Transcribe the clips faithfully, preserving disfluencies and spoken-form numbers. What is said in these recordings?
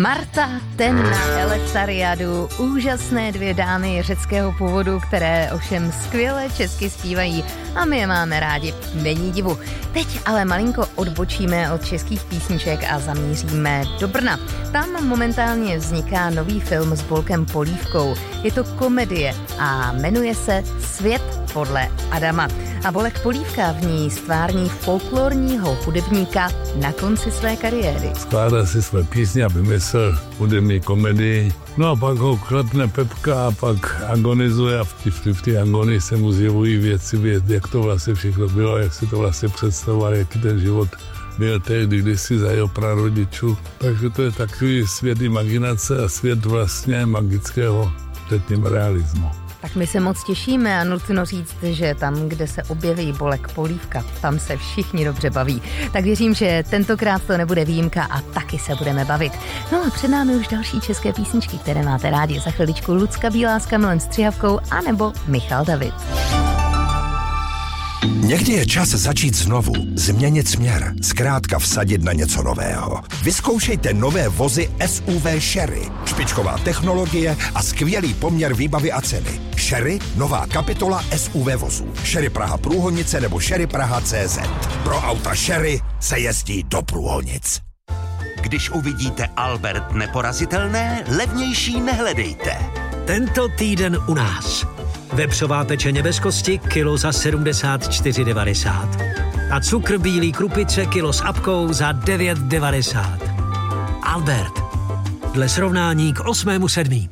Marta, ten na Elefthariadu, úžasné dvě dámy řeckého původu, které ovšem skvěle česky zpívají a my je máme rádi, není divu. Teď ale malinko odbočíme od českých písniček a zamíříme do Brna. Tam momentálně vzniká nový film s Bolkem Polívkou. Je to komedie a jmenuje se Svět podle Adama. A Bolek Polívka v ní stvární folklorního hudebníka na konci své kariéry. Skládá si své písně a vymyslel hudební komedii. No a pak ho klepne Pepka a pak agonizuje a v té agonii se mu zjevují věci, věc, jak to vlastně všechno bylo, jak si to vlastně představoval, jaký ten život byl tehdy kdysi za jeho prarodičů. Takže to je takový svět imaginace a svět vlastně magického předtím realismu. Tak my se moc těšíme a nutno říct, že tam, kde se objeví Bolek Polívka, tam se všichni dobře baví. Tak věřím, že tentokrát to nebude výjimka a taky se budeme bavit. No a před námi už další české písničky, které máte rádi. Za chviličku Lucka Bílá s Kamilem Střihavkou anebo Michal David. Někdy je čas začít znovu, změnit směr, zkrátka vsadit na něco nového. Vyzkoušejte nové vozy S U V Sherry. Špičková technologie a skvělý poměr výbavy a ceny. Sherry, nová kapitola S U V vozů. Sherry Praha Průhonice nebo Sherry Praha C Z. Pro auta Sherry se jezdí do Průhonic. Když uvidíte Albert neporazitelné, levnější nehledejte. Tento týden u nás. Vepřová pečeně bez kosti kilo za sedmdesát čtyři devadesát. A cukr bílý krupice kilo s apkou za devět devadesát. Albert. Dle srovnání k osmému sedmý.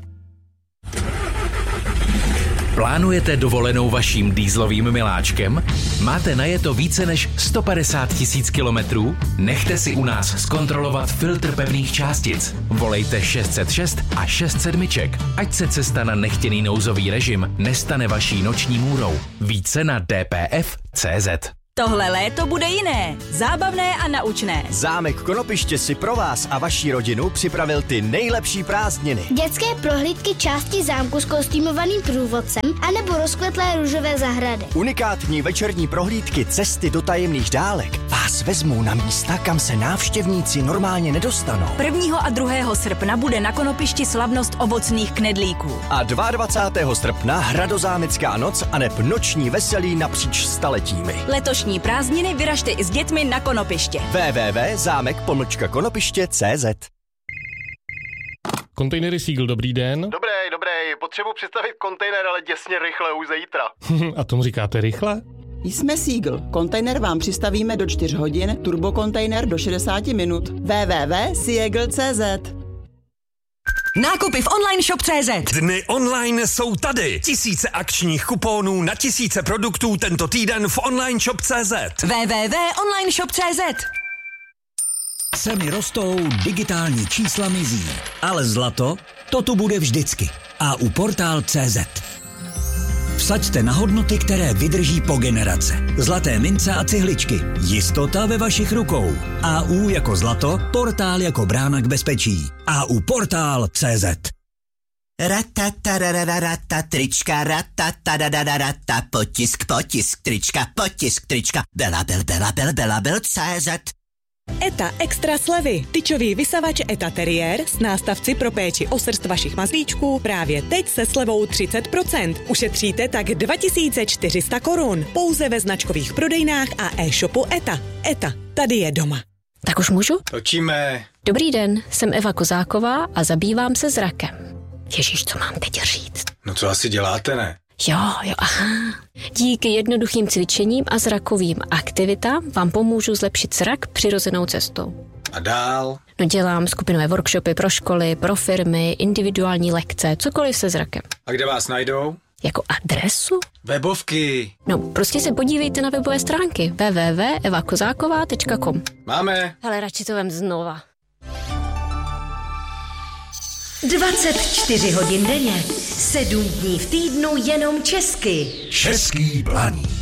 Plánujete dovolenou vaším dýzlovým miláčkem? Máte najeto více než sto padesát tisíc kilometrů? Nechte si u nás zkontrolovat filtr pevných částic. Volejte šest set šest a šest sedmiček, ať se cesta na nechtěný nouzový režim nestane vaší noční můrou. Více na d p f tečka c z. Tohle léto bude jiné, zábavné a naučné. Zámek Konopiště si pro vás a vaši rodinu připravil ty nejlepší prázdniny. Dětské prohlídky části zámku s kostýmovaným průvodcem anebo rozkvetlé růžové zahrady. Unikátní večerní prohlídky Cesty do tajemných dálek vás vezmou na místa, kam se návštěvníci normálně nedostanou. prvního a druhého srpna bude na Konopišti slavnost ovocných knedlíků. A dvacátého druhého srpna hradozámecká noc aneb noční veselí napříč staletími. Letošní prázdniny vyražte i s dětmi na Konopiště. w w w tečka zámek pomlčka konopiště tečka c z. Kontejnery Seagull, dobrý den. Dobrý, dobrý. Potřebuji přistavit kontejner, ale děsně rychle, už zítra. A tomu říkáte rychle? Jsme Seagull. Kontejner vám přistavíme do čtyř hodin, turbokontejner do šedesát minut. w w w tečka seagull tečka c z. Nákupy v online shop tečka c z. Dny online jsou tady. Tisíce akčních kuponů na tisíce produktů tento týden v online shop tečka c z. w w w tečka online shop tečka c z. Ceny rostou, digitální čísla mizí, ale zlato, to tu bude vždycky. A u portál tečka c z. Vsaďte na hodnoty, které vydrží po generace. Zlaté mince a cihličky. Jistota ve vašich rukou. A U jako zlato, portál jako brána k bezpečí. A U portál tečka c z. Ratatarararata, trička, ratatarararata, potisk, potisk, trička, potisk, trička, bela, bel, bela, bel, bela, bel, C Z. ETA Extra slevy. Tyčový vysavač ETA Terrier s nástavci pro péči o srst vašich mazlíčků právě teď se slevou třicet procent. Ušetříte tak dva tisíce čtyři sta korun. Pouze ve značkových prodejnách a e-shopu ETA. ETA, tady je doma. Tak už můžu? Točíme. Dobrý den, jsem Eva Kozáková a zabývám se zrakem. Ježíš, co mám teď říct? No co asi děláte, ne? Jo, jo, aha. Díky jednoduchým cvičením a zrakovým aktivitám vám pomůžu zlepšit zrak přirozenou cestou. A dál? No dělám skupinové workshopy pro školy, pro firmy, individuální lekce, cokoliv se zrakem. A kde vás najdou? Jako adresu? Webovky. No, prostě se podívejte na webové stránky w w w tečka eva kozáková tečka com. Máme. Ale radši to vem znova. dvacet čtyři hodin denně, sedm dní v týdnu jenom česky. Český Blaník.